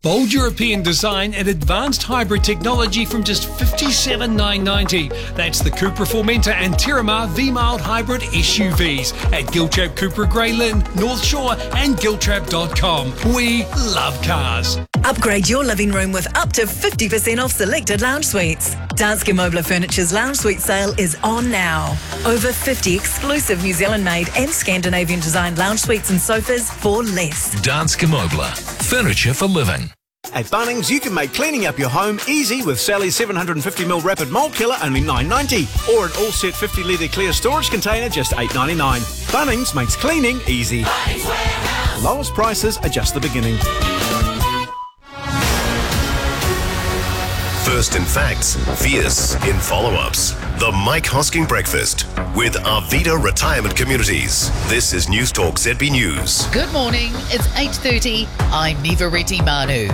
Bold European design and advanced hybrid technology from just $57,990. That's the Cupra Formentor and Terramar V-Mild Hybrid SUVs at Giltrap, Cupra, Grey Lynn, North Shore and Giltrap.com. We love cars. Upgrade your living room with up to 50% off selected lounge suites. Danske Mobler Furniture's lounge suite sale is on now. Over 50 exclusive New Zealand-made and Scandinavian-designed lounge suites and sofas for less. Danske Mobler. Furniture for living. At Bunnings, you can make cleaning up your home easy with Sally's 750ml Rapid Mold Killer, only $9.90. Or an all-set 50-litre clear storage container, just $8.99. Bunnings makes cleaning easy. Lowest prices are just the beginning. First in facts, fierce in follow-ups. The Mike Hosking Breakfast with Arvida Retirement Communities. This is News Talk ZB News. Good morning, it's 8:30. I'm Nivareti Manu.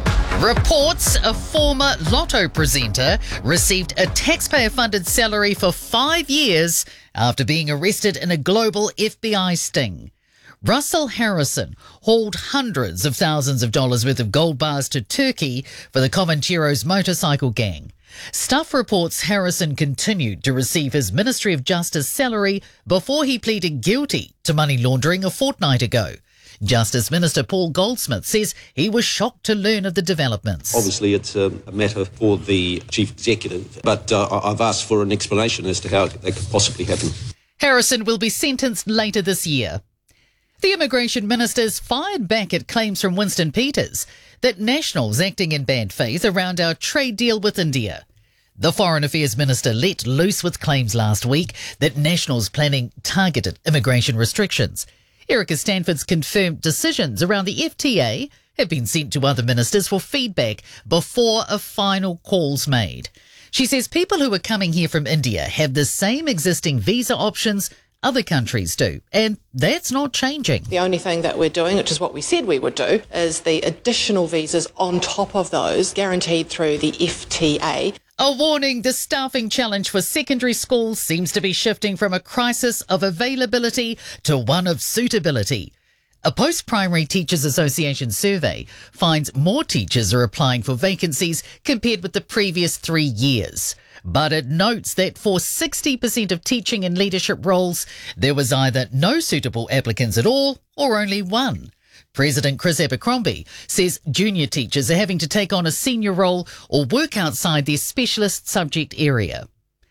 Reports a former Lotto presenter received a taxpayer-funded salary for 5 years after being arrested in a global FBI sting. Russell Harrison hauled hundreds of thousands of dollars worth of gold bars to Turkey for the Comancheros motorcycle gang. Stuff reports Harrison continued to receive his Ministry of Justice salary before he pleaded guilty to money laundering a fortnight ago. Justice Minister Paul Goldsmith says he was shocked to learn of the developments. Obviously, it's a matter for the Chief Executive, but I've asked for an explanation as to how that could possibly happen. Harrison will be sentenced later this year. The Immigration Minister's fired back at claims from Winston Peters that Nationals acting in bad faith around our trade deal with India. The Foreign Affairs Minister let loose with claims last week that Nationals planning targeted immigration restrictions. Erica Stanford's confirmed decisions around the FTA have been sent to other ministers for feedback before a final call's made. She says people who are coming here from India have the same existing visa options other countries do, and that's not changing. The only thing that we're doing, which is what we said we would do, is the additional visas on top of those guaranteed through the FTA. A warning, the staffing challenge for secondary schools seems to be shifting from a crisis of availability to one of suitability. A Post-Primary Teachers Association survey finds more teachers are applying for vacancies compared with the previous 3 years. But it notes that for 60% of teaching and leadership roles, there was either no suitable applicants at all or only one. President Chris Abercrombie says junior teachers are having to take on a senior role or work outside their specialist subject area.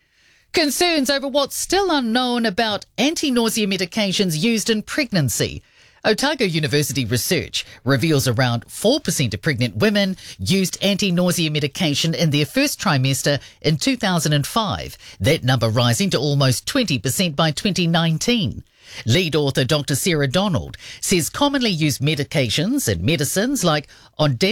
Concerns over what's still unknown about anti-nausea medications used in pregnancy. Otago University research reveals around 4% of pregnant women used anti-nausea medication in their first trimester in 2005, that number rising to almost 20% by 2019. Lead author Dr. Sarah Donald says commonly used medications and medicines like